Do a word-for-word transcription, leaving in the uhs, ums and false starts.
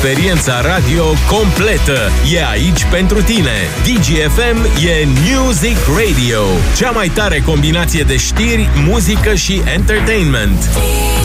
Experiența radio completă e aici pentru tine. D G F M e Music Radio, cea mai tare combinație de știri, muzică și entertainment.